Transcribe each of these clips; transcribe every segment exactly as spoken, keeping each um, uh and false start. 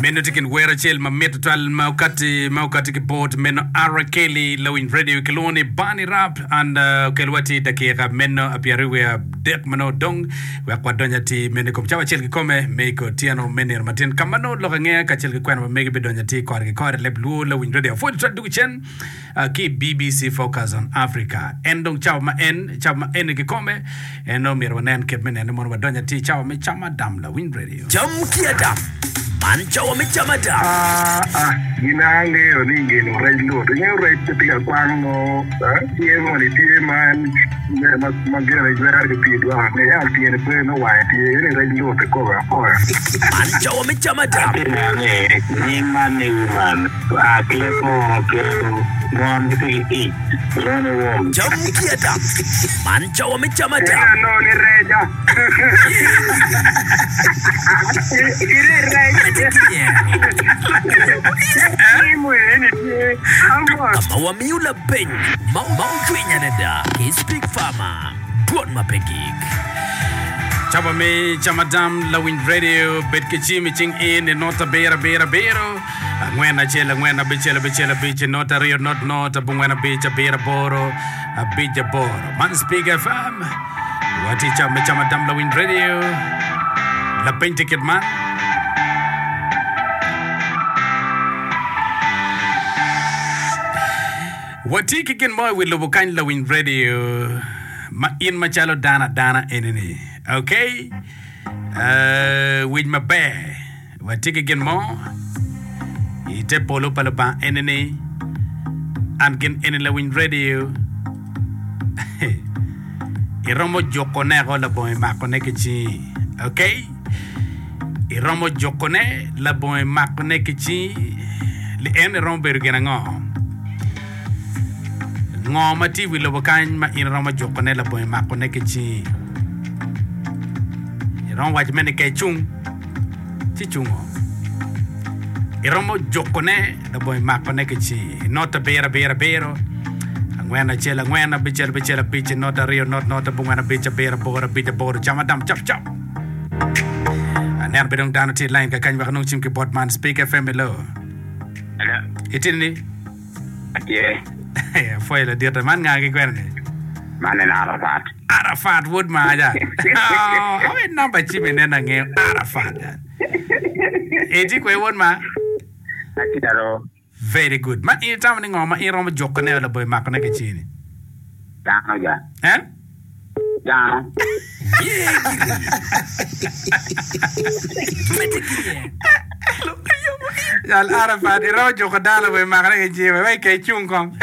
Meno tikin wera chel ma meto tal maukati maukati kipot meno Ara Kelly lowin radio kiloni bani rap and uh, kelwati dakika meno apiariwe dek mano dong wa kwadonya ti meno kumchawa chel kikome meiko tiano meni matin kamano lokangea ka chel kikwena megi bedonya ti kwa kwa leblu lowin radio for the du chen uh, ki B B C Focus on Africa endong chawa ma en chawa ma en kikome eno mirwanen kemene eno mwana donya ti chawa me chama dam lowin radio jam kia dam Mancha wamechamata. Ah, ah, ginange o ninge no rejlo. Ringe rejlo tiga kwango. Tiye mo ni tiye man. Mas magera rejlo ke pidwa. Ne ya tiye pe no wa tiye ne rejlo te ko ga ko. Mancha wamechamata. Ginange ni man ni man. Akle ko ke mon ti ti. Rone wo. Jam kiata. Mancha wamechamata. No ni reja. Ire reja. Mawamiula Ben Mau Mau Kwinya Neda Speak Farmer Tuan Mapegik Chaba me chamadam lawin radio bet kichimi ching in in nota bera bera bero ngwena chela ngwena bichela bichela biche nota rio not nota bungwena bicha bera boro a bija boro man Speak F M wati chama chamadam lawin radio la paint ticket man Wati kikin mo with Lobokan Lawin Radio ma in machalo dana dana enini. Okay? Uh with my bear. Wati kikin mo ite polo palapa enini and kin in Lawin Radio. Iromo jokone ko la boy makone kichi. Okay? Iromo jokone la boy makone kichi li en romber genango. Ngoma ti wilo bakan ma in roma jokone la boy makone kichi iron waj mene ke chung ti chungo iromo jokone la boy makone kichi nota bera bera bero ngwena chela ngwena bichel bichel biche nota rio not nota bungwena bicha bera bora bicha bora chama dam chap chap aner bedong dano ti line ka kan wa nong chim ki botman Speak F M lo Hello itini yeah Foi la dirta man nga ki kwerne manen Arafat Arafat wood ma ja oh I number chime nena nge Arafat eti kwe wood ma akidaro very good man in time ni ngoma in rom jokone la boy makone ke chini dano ja eh dano Al Arafat ro jokodala boy makone ke chini wai ke chung kong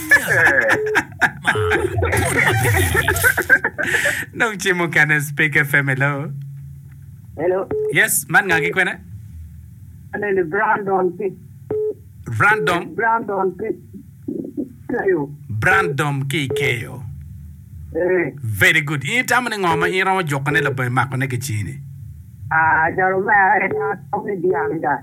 No chimo can Speak F M hello. Hello. Yes, man nga ki kwena. Ano Brandon Pitt. Random Brandon Pitt. Kayo. Brandon ki keo. Eh. Very good. In time ni ngoma in ro jokone la boy makone ke chini. Ah, jaro ma ina tomi dianga.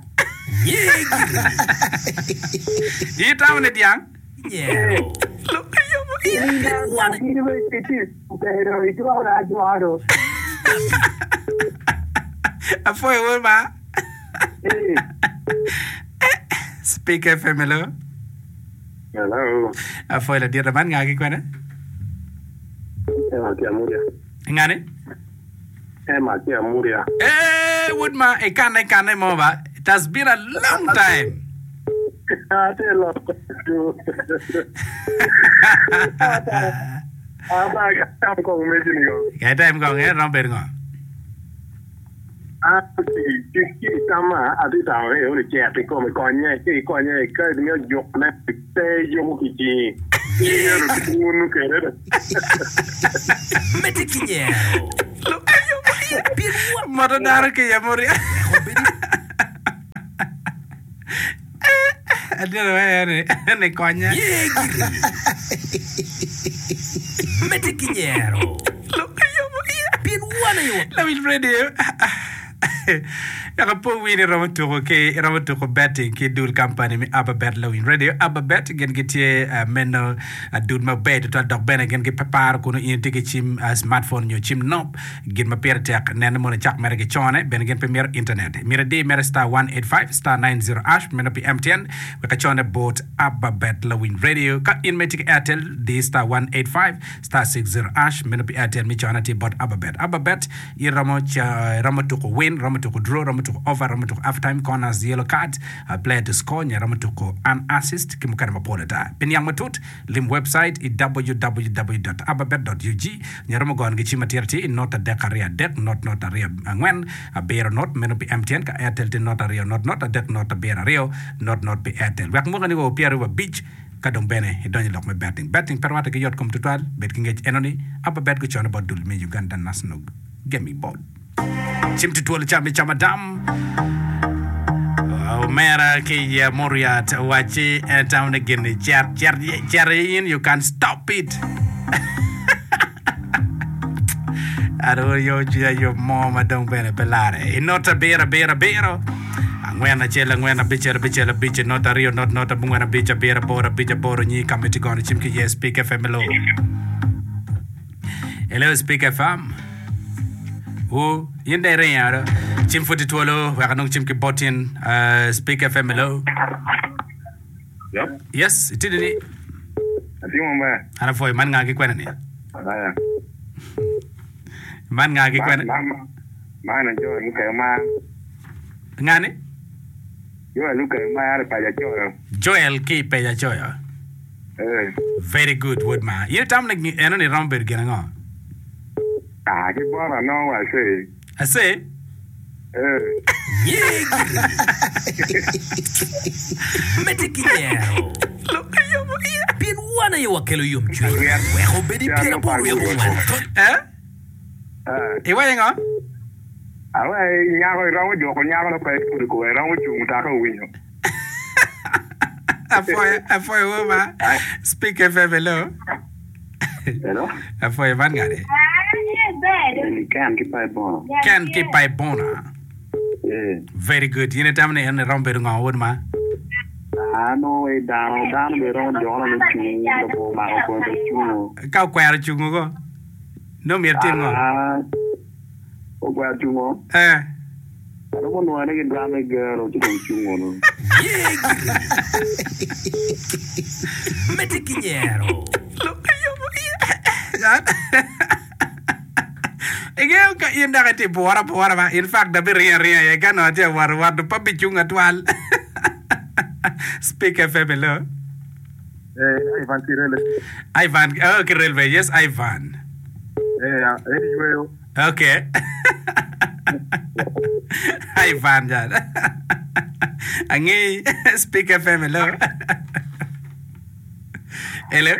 In time ni diang. Yeah Look ayo mo Ina ini me kiti. Pero itu ora juaro. Afoy wo ma. Eh. Speak F M hello. hello Afoy la dirta man nga ki kwena. ema ti amuria Ngane? ema ti amuria Eh, would ma e kan e kan mo ba. It has been a long time. ah te lo ah ba ga tam ko me jini go Cái time ko nge rom ber ngo. ah ti ti tama ati ta e o che ti ko me ko nya ti ko nya ka ni yo na te yo ki ti ni ro ti nu ke re Metikinyero Look ayo mo. Mado dar ke ya mori. Adero ene ne konya. Metikinyero Look ayo mo. Bin wana yo La will radio. Ya po wini ramatuko ke ramatuko betting ke dul company mi Ababet Lawin Radio Ababet gen gitie meno dul ma bet to dog ben gen ge prepare kuno inte ke chim smartphone yo chim nop gen ma per tek nen mo chak mere ge chone ben gen premier internet mira de mere star one eight five star nine zero ash meno pi M T N we ka chone bot Ababet Lawin Radio ka in metik Airtel de star one eight five star six zero ash meno pi Airtel mi chone ti bot Ababet Ababet i ramo cha ramatuko win ramatuko draw ramatuko over ramatuko half time corners yellow card a player to score nya ramatuko an assist kimukana mapolata pin yang matut lim website i w w w dot ababet dot u g nya ramo gon gichi matirti in nota dekaria dek not not area ngwen a bero not meno pi M T N ka Airtel ti not area not not a dek not a bero rio not not pi Airtel wak mo ngani go piaru beach kadong bene e donyi lok me betting betting perwata ke yot kom tutal bet kinge enoni Ababet go chona bodul me Uganda national gaming board chimti tuole chami chamadam Omera ke ya Moriat wachi town again cher cher cher in you can stop it aro yo jia yo mama dong bene pelare inota bera bera bero angwena chela ngwena bichera bichera biche nota rio not nota bungwana bicha bera bora bicha bora nyi kameti gone chimki yes speak F M hello hello speak F M Oh, in the area, Chim Footy Twolo, we are not Chimki Botin, uh, Speak F M hello. Yep. Yes, it didn't it. I think one man. And for man ngaki kwenani. Aya. Man ngaki kwenani. Man enjoy look at man. Ngani? You look at man pa ya joyo. Joel ki pe ya joyo. Eh. Very good word man. You tam like enoni romber genanga. Ah, ke bora no I say. I say Eh. Metikinero. Look at you. Pin wana yo wakelo yum chui. We ho bedi pina boru yo wan. Eh? Eh. Iwa yenga? Awe nyago rawo jo ko nyago no pa ku ko rawo chu muta ko winyo. Afoy afoy woma. Speak F M hello. Hello. Afoy man ngade. Can keep by bona. Can keep by bona. Eh. Very good. Yine tamne en romber nga wod ma. Ah no e down down be ron jo no chu no ma ko ko chu. Ka kwara chungu go. No mir tin go. Ah. O kwa chu mo. Eh. Ro mo no ne ga me ga ro chu chu mo no. Metikinero. Look at you. Ige ka inda ka ti bora bora ma in fact da biria ria ya ka no te war war do papi chunga twal. Speak F M hello. Eh Ivan Tirele. Ivan oh Kirelve yes Ivan. Eh anyway. Okay. Ivan jan. Angi Speak F M hello. Hello.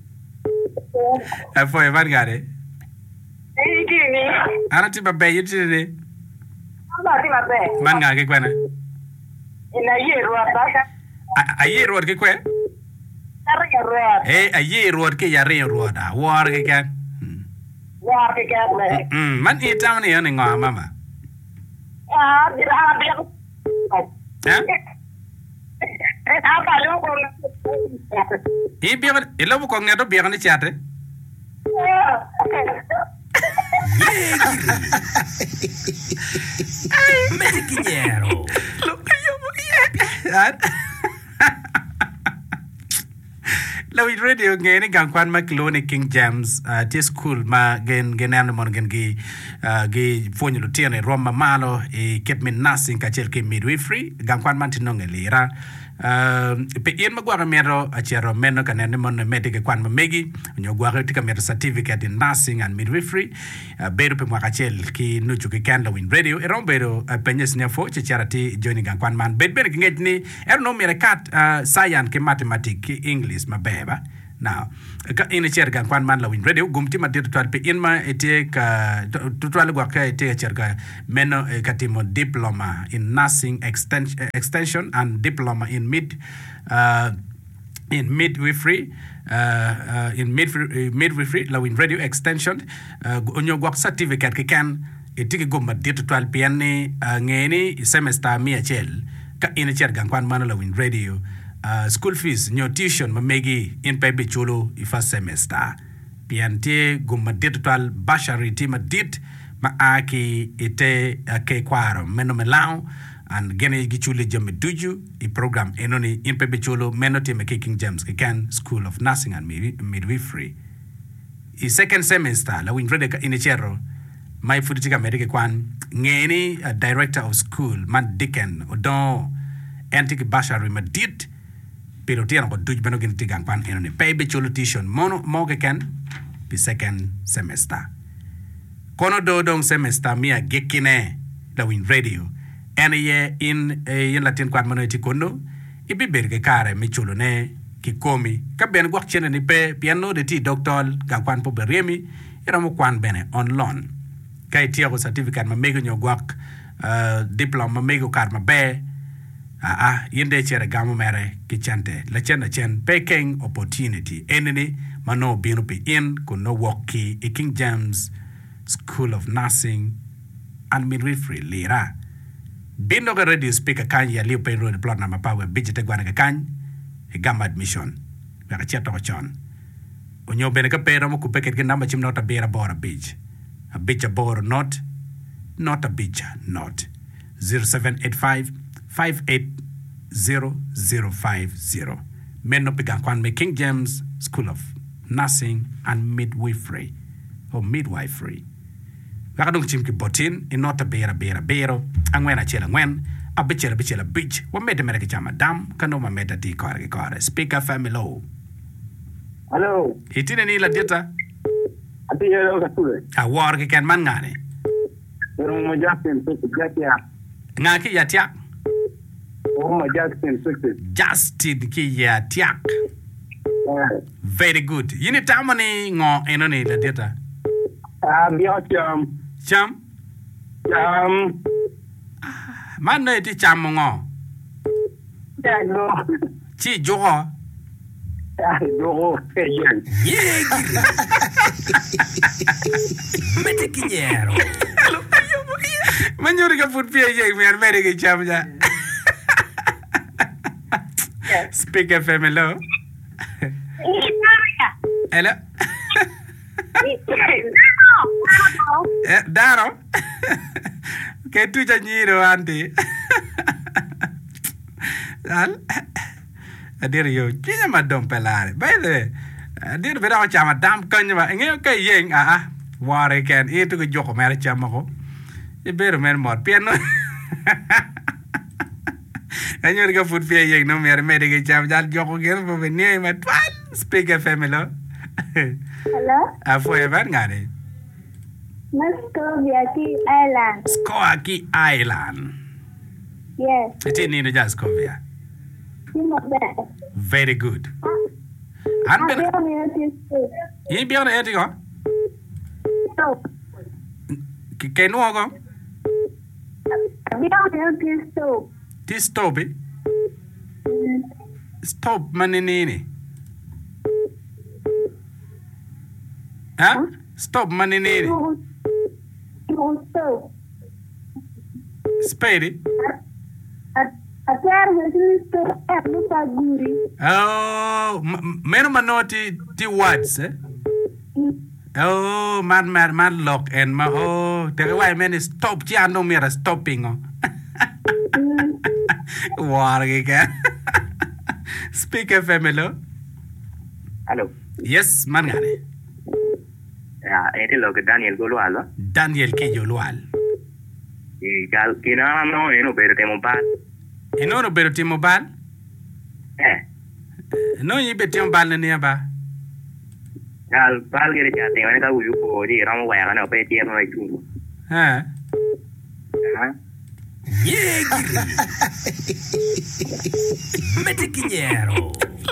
Afo Ivan gare. Ikini. Ana ti babe yitini. Aba ti babe. Man nga ke kwana. Ina yero abaka. Aye road ke kwe? Targa road. Eh aye road ke yare road a war ke kan. War ke kan. Mm man e town e ni nga mama. Ah, dira abia. Eh? Eh aba lo ko. E bi e lo ko ngado bi ni chate. Metikinero. Look at you. Lawin Radio ngene gang kwan ma kilone King James uh, ti school ma gen genano mon gen gi uh, gi fonyo lo tiene Roma malo e ket min nursing ka chel ke midwifery gang kwan man tinonge lira uh, pe yen ma gwa mero a chero meno kanene mon medical kwan ma megi nyo gwa ti ka mero certificate in nursing and midwifery uh, beru pe ma ka chel ki nuchu ki kan Lawin Radio e rombero uh, penyes ne fo che charity joining gang kwan man bet bet nget ni er no mere kat uh, science ke mathematics ki English ma beba now ka ina cher gan kwan man Lawin Radio gumti ma dit twal pe in ma ete ka twal gwa ka ete cher ka meno e katimo diploma in nursing extension extension and diploma in mid uh, in midwifery uh, uh, in midwifery midwifery Lawin Radio extension uh, onyo gwa certificate ki kan itiki gumma ditu twal piani ngeni semester mi achel ka ina cher gang kwan manala win radio uh, school fees nyo tuition mamegi in pay bichulo i first semester piantie gumma ditu twal bashari tima dit ma aki ite uh, ke kwaro meno melao and gene gichuli jame duju i program enoni in pay bichulo meno tima ke King James ke kan School of Nursing and Midwifery i second semester la win radio ka ina chero my fuditika medike kwan ngeni a director of school man diken odon antique bashari madit pero tiano ko duj bano gin tigang kwan enoni pay bichulo tuition mono moge ken pi second semester kono do dong semester mia gekine la win radio ene ye in in latin kwan mano ti kono ibi berge kare mi chulo ne ki komi ka ben gwak chene ni pe piano de ti doctor gang kwan po beremi era mo kwan bene on loan kai ti ko certificate ma mego nyo gwak uh, diploma mego kar ma be a a yende chere gamu mere ki chante la chena chen paying opportunity enene mano bino pe in ko no work ki e King James School of Nursing and Midwifery lira bindo ga radio speaker kan ya liu pe road plot na mapawe bijete gwana ga kan e gam admission ga cheta ko chon onyo bene ka pera mo ku peket ke namba chim nota bera bora beach a beach a bora not not a beach not zero seven eight five five eight zero zero five zero menno pigan kwan me King James School of Nursing and Midwifery or Midwifery wakadong chim ki botin in nota bera bera bero angwena chela ngwen a bichela bichela beach wa mede mere ki chama dam kano ma meda di kore ki kore speaker family low hello hitine ni la dieta ati yelo ka tule a war ki ken man ngane pero mo jasten to jatia ngaki ya tiak o mo jasten to Justin ki ya tiak very good yini tamani ngo enoni la dieta ah bio cham cham cham man ne ti cham ngo ya no chi joho ya no yen Yegi. Mete kinyero. Manyuri ka food pia ye mi armere ke cham ja speaker family hello hello eh daro ke tu ja nyiro ante al adir yo kinya madom pelare by the way adir vera cha madam kanya ba nge ke yeng a a ware ken e tu ko joko mere chama ko e ber mer mor piano anyor ka food pia yeng no mer mere ke cham jal joko ger bo venie ma twal speaker family hello a foi van ngare Muscovia Island Skoaki Island yes iti ni no Jaskovia Timor very good an ben yi bi on eti ko ki ke no ko ti stop stop manini ha stop manini spade oh meno manoti ti words eh oh man man man lock and ma oh the way man stop ti ando mira stopping oh warge ka speaker family hello yes man ngane ya ete lo que Daniel Golual Daniel ke Golual y gal que no no no pero te mobile e no no pero te mobile eh no yi be te mobile ne ba gal pal que ya te van a uyu ko di ramo wa ya no pe ti no ai tu ha ha Yegi. Mete kinyero.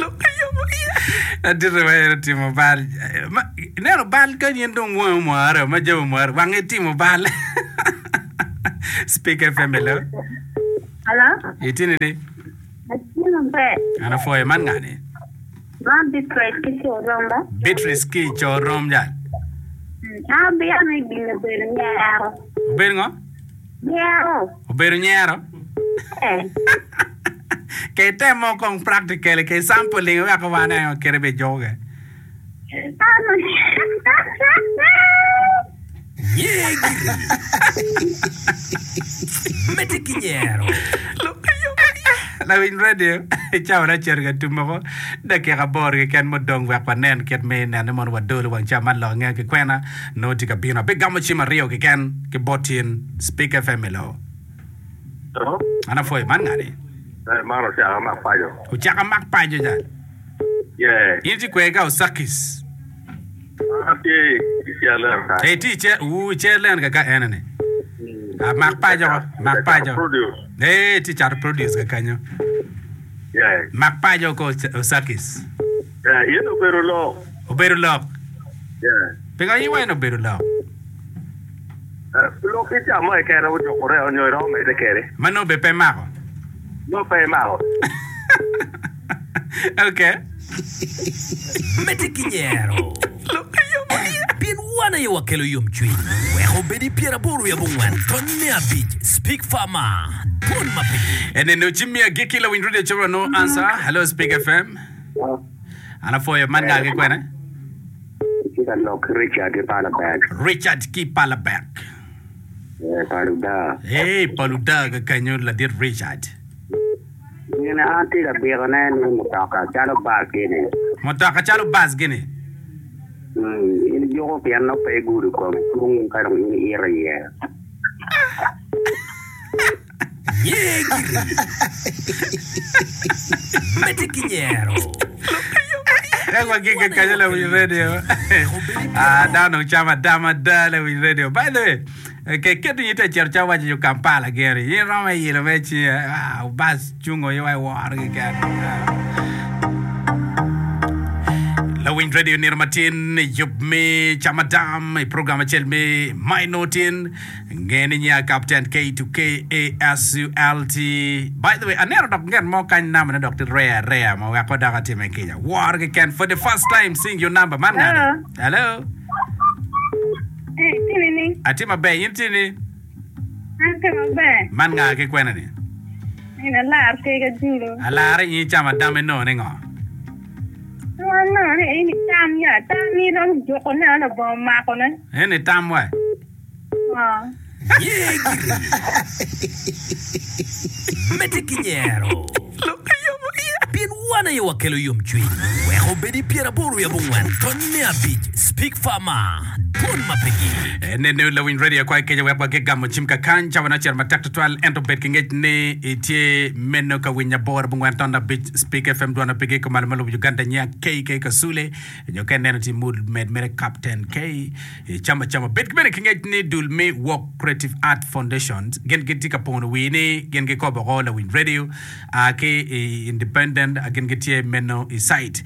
Adir wa ti mobile ne no bal kan yen don wo mo ara ma jaw mo ara wange ti mobile speaker family hello itini ni ati nombe ana foi man ngane man Beatrice ki choromba Beatrice ki chorom ja ah be ana gile bere nyaro Obedo ngo? Nyero. Obedo nyero? Eh. Kay temo kong practical kay sampling wa ko wana yung kirebe joga. Ano? Nyegri. Metikinyero. Look kayo. Lawin radio. Ciao na cherga tumako. Da ke kabor ke kan modong wa panen ket me na mon wa dolo wang chaman lo nga ke kwena no tika bina be gamo chima rio ke kan ke botin speaker family. Hello? Ana foi man ngani. Eh, mano siya mak payo. U chaka mak pajo ja. Yeah. Inti kwega usakis. Ati siya lang ka. Hey teacher, u chairland ka ka enene. Ah mak pajo, mak pajo. Eh teacher produce ka kanyo. Yeah. Mak pajo ko usakis. Yeah, yun pero lo. Obedo lok. Yeah. Pega yi weno obedo lok. Eh, lo que siya mo e kera wo jokore o nyoy ro me de kere. Mano be pe mako. No pe mao. Okay. Metikinyero. Pin wana yo wakelo yom chui. Weho bedi piera boru ya bungwan. Tony Abich. Speak Farmer. Bon mapigi. And then no Jimmy Giki la windrude choro no answer. Hello Speak F M. Ana foya man ga ke kwena. Kita lo Richard di Palabag. Richard ki Palabag. Eh, Paluda. Hey, Paluda ga kanyo la dir Richard. Ini nanti la biarna ni mutaka jalo bag ini. Motaka chalo bas gini. Hmm, ini joko piano pe guru ko kung karong ini ira ya. Nyegri. Metikinyero. Ego giga kanyo la win radio. Ah, dano chama dama dala win radio. By the way, ke kedu yita chercha waje yo Kampala geri. Yi rama yi lo mechi ah bas chungo yo ai war ke kan. Lawin radio near Martin, yup me, chamadam, a program chel me, my notin, Genia Captain K to K A S U L T. By the way, I never get more kind name than Doctor Rare, Rare, Mawaka team in Kenya. War can for the first time sing your number, man. Hello. Hello. Eh, sini ni. Atima Bay, intini, Ante mabe. Manga Kwenani. Ina la tega dulu. Alari in chamadam no ningo. Ano ni ini tam ya, tam ni dong joko na na bom ma ko na. Any time why? Ah. Nyegri. Metikinyero. Pin wana yo wakelo yom chui. Weho bedi piera boru ya bungwan. Tony Abich. Speak Farmer. Bon mapigi. Ne ne lawin radio kwa Kenya weba ke gamo chimka kancha wana cher matak twal ento bet kinget ne itie menno ka winya bor bungwan tonda Beach Speak F M duana pigi ko malmalu Uganda nya K K kasule yo ken ne ti mood med mere Captain K chama chama bet kbene kinget ne dul me Walk Creative Art Foundations gen geti ka pon wini gen ge ko ba ko lawin radio a ke independent gen geti menno i site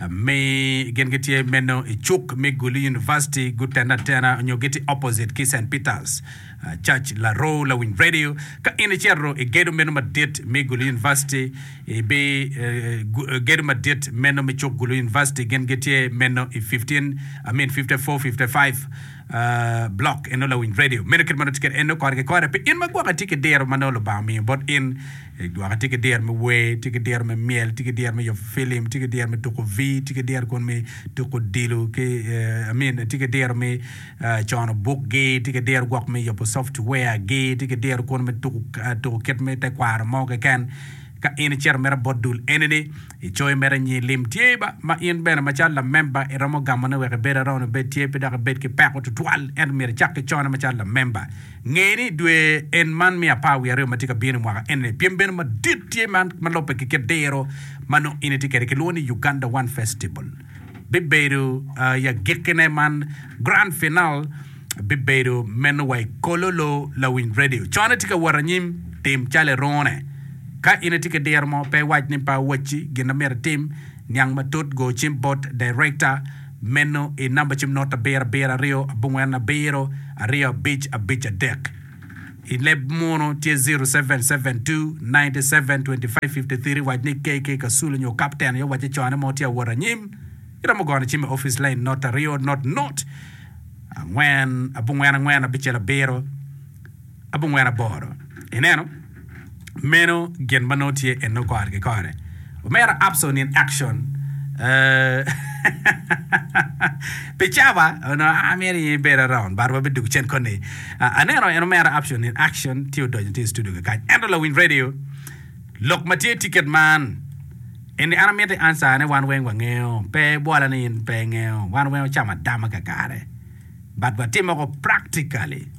me gen geti menno i chuk me Gulu University good na tena nyogeti opposite K Saint Peters uh, Church La Ro la Win Radio ka ine cherro e gedo meno madit me Gulu University e be uh, gedo madit meno me chok Gulu University gen getie meno e fifteen I mean fifty-four fifty-five uh, block eno la Win Radio meno ket mano tiket eno kwarke kware pe in magwa tiket der manolo ba mi but in gwa tiket der me we tiket der me miel tiket der me yo film tiket der me toko v tiket der kon me toko dilo ke uh, I mean tiket der me uh, John book ge tiket der gwak me yo software ge tiket der kon me toko uh, toko ket me te kwar mo ke kan ka in cher mera bodul enene e choy mera ni lim tieba ma in bena ma challa member e ramo gamana we bera ron be tiepe da bet ke pa ko twal en mer chakke chona ma challa member ngeni dwe en man mi apa we re matika bin mo en piem ben ma dit tie man ma lope ke dero mano in tikere ke loni Uganda One Festival biberu uh, ya gekene man grand final biberu meno way kololo la Win Radio chona tika waranyim tim chale rone ka ina tike der mo pe waj ni pa wachi gina mer team nyang matut go chimbot director meno e number chim nota ber ber rio bungwana bero rio beach a beach a deck in leb mono t zero seven seven two nine seven two five five three waj ni kk ka sulu nyo captain yo wachi chwana mo tia waranyim ira mo gona chim office line nota rio not not when abungwana ngwana bichela bero abung wena boro ineno meno gen manotie en no kwar ke kore mera abson in action uh Pichava, no, I'm here better around, but we do chen kone. Anero, and mera option in action, Tio Dodge studio. And the Win Radio. Look, Mattia Ticket Man. In the animated answer, and one way wangeo, pay boiling in paying one way chama damagare. But what Timoko practically.